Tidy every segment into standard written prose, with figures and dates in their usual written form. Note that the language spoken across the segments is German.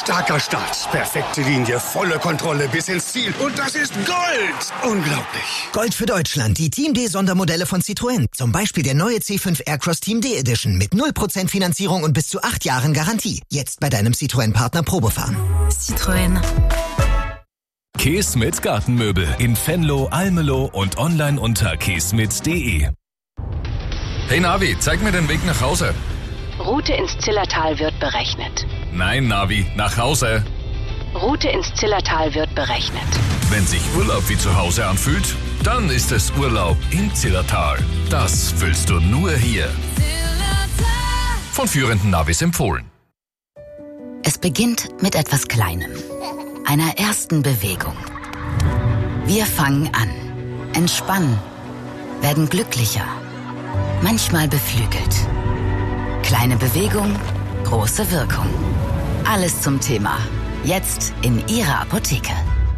Starker Start, perfekte Linie, volle Kontrolle bis ins Ziel. Und das ist Gold! Unglaublich. Gold für Deutschland, die Team D-Sondermodelle von Citroën. Zum Beispiel der neue C5 Aircross Team D Edition mit 0% Finanzierung und bis zu 8 Jahren Garantie. Jetzt bei deinem Citroën-Partner Probefahren. Citroën. Keesmit Gartenmöbel in Venlo, Almelo und online unter keesmit.de. Hey Navi, zeig mir den Weg nach Hause. Route ins Zillertal wird berechnet. Nein, Navi, nach Hause. Route ins Zillertal wird berechnet. Wenn sich Urlaub wie zu Hause anfühlt, dann ist es Urlaub im Zillertal. Das fühlst du nur hier. Von führenden Navis empfohlen. Es beginnt mit etwas Kleinem. Einer ersten Bewegung. Wir fangen an, entspannen, werden glücklicher, manchmal beflügelt. Kleine Bewegung, große Wirkung. Alles zum Thema. Jetzt in Ihrer Apotheke.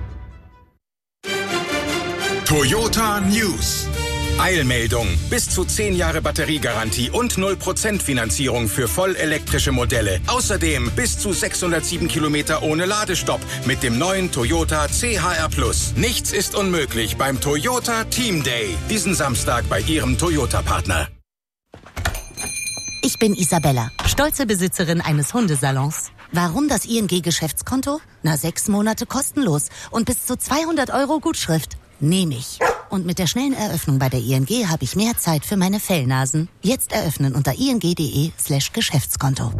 Toyota News. Eilmeldung. Bis zu 10 Jahre Batteriegarantie und 0% Finanzierung für vollelektrische Modelle. Außerdem bis zu 607 Kilometer ohne Ladestopp mit dem neuen Toyota CHR+. Nichts ist unmöglich beim Toyota Team Day. Diesen Samstag bei Ihrem Toyota-Partner. Ich bin Isabella, stolze Besitzerin eines Hundesalons. Warum das ING-Geschäftskonto? 6 Monate kostenlos und bis zu 200 € Gutschrift. Nehme ich. Und mit der schnellen Eröffnung bei der ING habe ich mehr Zeit für meine Fellnasen. Jetzt eröffnen unter ing.de/Geschäftskonto.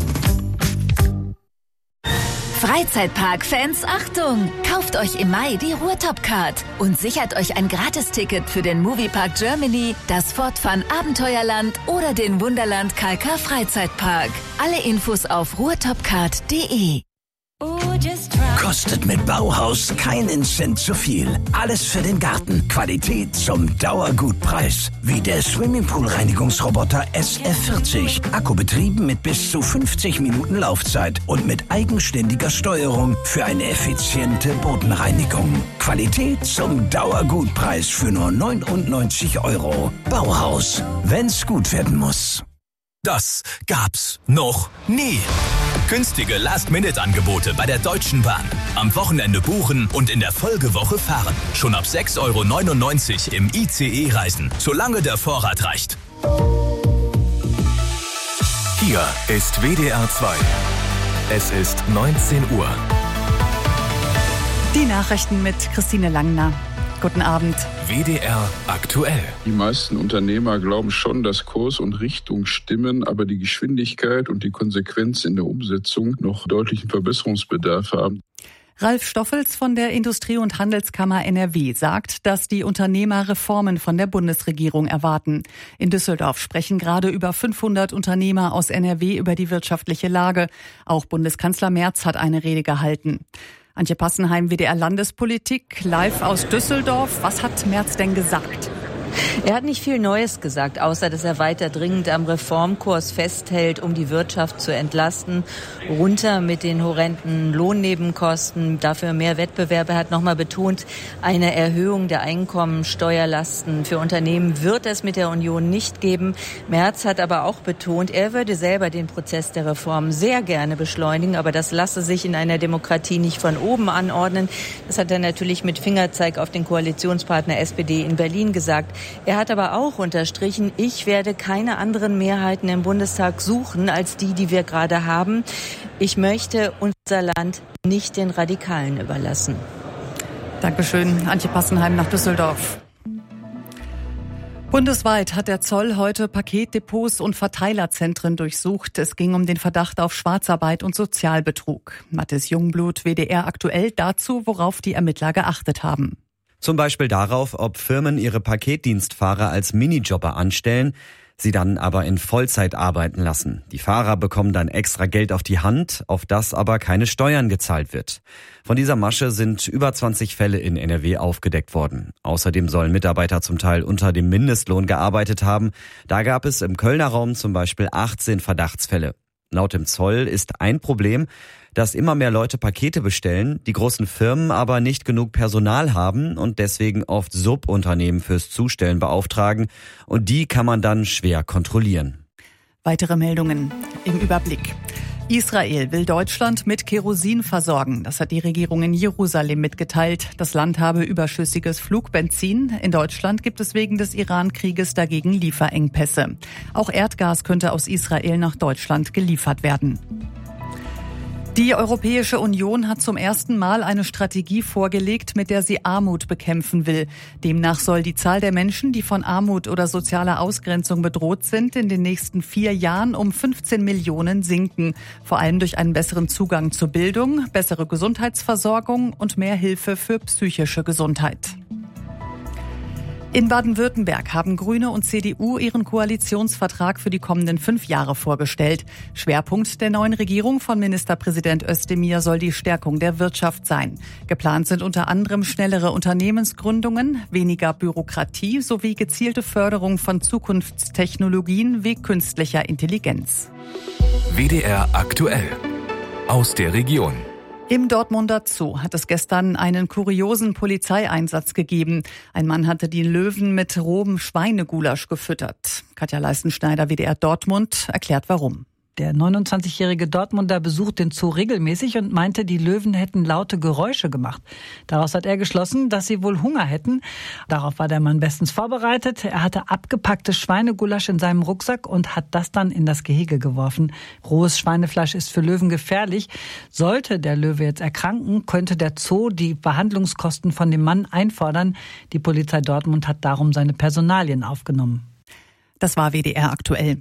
Freizeitpark-Fans, Achtung! Kauft euch im Mai die Ruhrtop-Card und sichert euch ein Gratisticket für den Moviepark Germany, das Fort Fun Abenteuerland oder den Wunderland Kalka Freizeitpark. Alle Infos auf ruhrtopcard.de. Kostet mit Bauhaus keinen Cent zu viel. Alles für den Garten. Qualität zum Dauergutpreis. Wie der Swimmingpool-Reinigungsroboter SF40. Akkubetrieben mit bis zu 50 Minuten Laufzeit und mit eigenständiger Steuerung für eine effiziente Bodenreinigung. Qualität zum Dauergutpreis für nur 99 €. Bauhaus. Wenn's gut werden muss. Das gab's noch nie. Günstige Last-Minute-Angebote bei der Deutschen Bahn. Am Wochenende buchen und in der Folgewoche fahren. Schon ab 6,99 € im ICE reisen, solange der Vorrat reicht. Hier ist WDR 2. Es ist 19 Uhr. Die Nachrichten mit Christine Langner. Guten Abend. WDR aktuell. Die meisten Unternehmer glauben schon, dass Kurs und Richtung stimmen, aber die Geschwindigkeit und die Konsequenz in der Umsetzung noch deutlichen Verbesserungsbedarf haben. Ralf Stoffels von der Industrie- und Handelskammer NRW sagt, dass die Unternehmer Reformen von der Bundesregierung erwarten. In Düsseldorf sprechen gerade über 500 Unternehmer aus NRW über die wirtschaftliche Lage. Auch Bundeskanzler Merz hat eine Rede gehalten. Antje Passenheim, WDR Landespolitik, live aus Düsseldorf. Was hat Merz denn gesagt? Er hat nicht viel Neues gesagt, außer dass er weiter dringend am Reformkurs festhält, um die Wirtschaft zu entlasten. Runter mit den horrenden Lohnnebenkosten, dafür mehr Wettbewerb. Er hat nochmal betont, eine Erhöhung der Einkommensteuerlasten für Unternehmen wird es mit der Union nicht geben. Merz hat aber auch betont, er würde selber den Prozess der Reform sehr gerne beschleunigen, aber das lasse sich in einer Demokratie nicht von oben anordnen. Das hat er natürlich mit Fingerzeig auf den Koalitionspartner SPD in Berlin gesagt. Er hat aber auch unterstrichen, ich werde keine anderen Mehrheiten im Bundestag suchen als die wir gerade haben. Ich möchte unser Land nicht den Radikalen überlassen. Dankeschön, Antje Passenheim nach Düsseldorf. Bundesweit hat der Zoll heute Paketdepots und Verteilerzentren durchsucht. Es ging um den Verdacht auf Schwarzarbeit und Sozialbetrug. Mathis Jungblut, WDR aktuell dazu, worauf die Ermittler geachtet haben. Zum Beispiel darauf, ob Firmen ihre Paketdienstfahrer als Minijobber anstellen, sie dann aber in Vollzeit arbeiten lassen. Die Fahrer bekommen dann extra Geld auf die Hand, auf das aber keine Steuern gezahlt wird. Von dieser Masche sind über 20 Fälle in NRW aufgedeckt worden. Außerdem sollen Mitarbeiter zum Teil unter dem Mindestlohn gearbeitet haben. Da gab es im Kölner Raum zum Beispiel 18 Verdachtsfälle. Laut dem Zoll ist ein Problem, dass immer mehr Leute Pakete bestellen, die großen Firmen aber nicht genug Personal haben und deswegen oft Subunternehmen fürs Zustellen beauftragen und die kann man dann schwer kontrollieren. Weitere Meldungen im Überblick. Israel will Deutschland mit Kerosin versorgen. Das hat die Regierung in Jerusalem mitgeteilt. Das Land habe überschüssiges Flugbenzin. In Deutschland gibt es wegen des Iran-Krieges dagegen Lieferengpässe. Auch Erdgas könnte aus Israel nach Deutschland geliefert werden. Die Europäische Union hat zum ersten Mal eine Strategie vorgelegt, mit der sie Armut bekämpfen will. Demnach soll die Zahl der Menschen, die von Armut oder sozialer Ausgrenzung bedroht sind, in den nächsten 4 Jahren um 15 Millionen sinken. Vor allem durch einen besseren Zugang zur Bildung, bessere Gesundheitsversorgung und mehr Hilfe für psychische Gesundheit. In Baden-Württemberg haben Grüne und CDU ihren Koalitionsvertrag für die kommenden 5 Jahre vorgestellt. Schwerpunkt der neuen Regierung von Ministerpräsident Özdemir soll die Stärkung der Wirtschaft sein. Geplant sind unter anderem schnellere Unternehmensgründungen, weniger Bürokratie sowie gezielte Förderung von Zukunftstechnologien wie künstlicher Intelligenz. WDR aktuell. Aus der Region. Im Dortmunder Zoo hat es gestern einen kuriosen Polizeieinsatz gegeben. Ein Mann hatte die Löwen mit rohem Schweinegulasch gefüttert. Katja Leistenschneider, WDR Dortmund, erklärt warum. Der 29-jährige Dortmunder besucht den Zoo regelmäßig und meinte, die Löwen hätten laute Geräusche gemacht. Daraus hat er geschlossen, dass sie wohl Hunger hätten. Darauf war der Mann bestens vorbereitet. Er hatte abgepacktes Schweinegulasch in seinem Rucksack und hat das dann in das Gehege geworfen. Rohes Schweinefleisch ist für Löwen gefährlich. Sollte der Löwe jetzt erkranken, könnte der Zoo die Behandlungskosten von dem Mann einfordern. Die Polizei Dortmund hat darum seine Personalien aufgenommen. Das war WDR aktuell.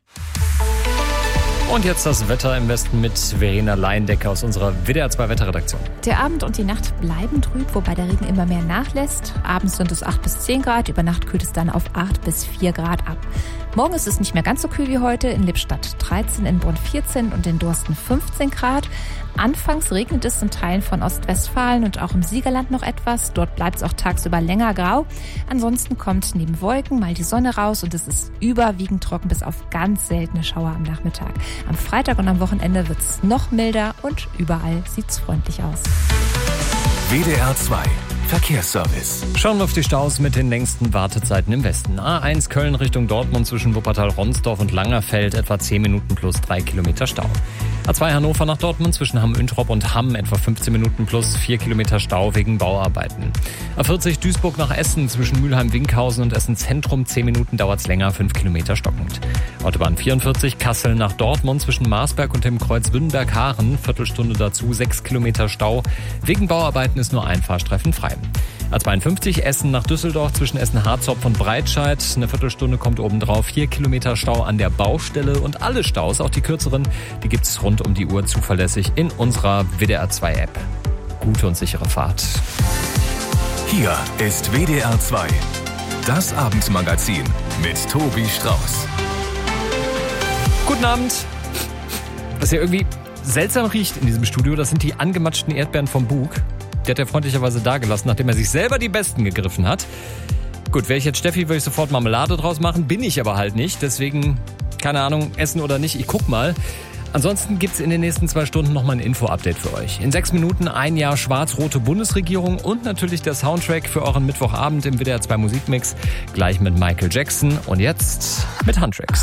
Und jetzt das Wetter im Westen mit Verena Leindecker aus unserer WDR 2 Wetterredaktion. Der Abend und die Nacht bleiben trüb, wobei der Regen immer mehr nachlässt. Abends sind es 8 bis 10 Grad, über Nacht kühlt es dann auf 8 bis 4 Grad ab. Morgen ist es nicht mehr ganz so kühl wie heute. In Lippstadt 13, in Bonn 14 und in Dorsten 15 Grad. Anfangs regnet es in Teilen von Ostwestfalen und auch im Siegerland noch etwas. Dort bleibt es auch tagsüber länger grau. Ansonsten kommt neben Wolken mal die Sonne raus und es ist überwiegend trocken bis auf ganz seltene Schauer am Nachmittag. Am Freitag und am Wochenende wird es noch milder und überall sieht es freundlich aus. WDR 2 Verkehrsservice. Schauen wir auf die Staus mit den längsten Wartezeiten im Westen. A1 Köln Richtung Dortmund zwischen Wuppertal-Ronsdorf und Langerfeld etwa 10 Minuten plus 3 Kilometer Stau. A2 Hannover nach Dortmund zwischen Hamm-Üntrop und Hamm etwa 15 Minuten plus 4 Kilometer Stau wegen Bauarbeiten. A40 Duisburg nach Essen zwischen Mülheim-Winkhausen und Essen-Zentrum 10 Minuten dauert's länger, 5 Kilometer stockend. Autobahn 44 Kassel nach Dortmund zwischen Marsberg und dem Kreuz Wünnberg-Haaren, Viertelstunde dazu 6 Kilometer Stau. Wegen Bauarbeiten ist nur ein Fahrstreifen frei. A52 Essen nach Düsseldorf zwischen Essen-Harzopf und Breitscheid. Eine Viertelstunde kommt obendrauf. 4 Kilometer Stau an der Baustelle. Und alle Staus, auch die kürzeren, die gibt's rund um die Uhr zuverlässig in unserer WDR 2 App. Gute und sichere Fahrt. Hier ist WDR 2. Das Abendmagazin mit Tobi Strauß. Guten Abend. Was ja irgendwie seltsam riecht in diesem Studio, das sind die angematschten Erdbeeren vom Bug. Die hat er freundlicherweise dagelassen, nachdem er sich selber die besten gegriffen hat. Gut, wäre ich jetzt Steffi, würde ich sofort Marmelade draus machen. Bin ich aber halt nicht. Deswegen, keine Ahnung, essen oder nicht. Ich guck mal. Ansonsten gibt's in den nächsten 2 Stunden nochmal ein Info-Update für euch. In 6 Minuten 1 Jahr schwarz-rote Bundesregierung und natürlich der Soundtrack für euren Mittwochabend im WDR 2 Musikmix. Gleich mit Michael Jackson und jetzt mit Huntrix.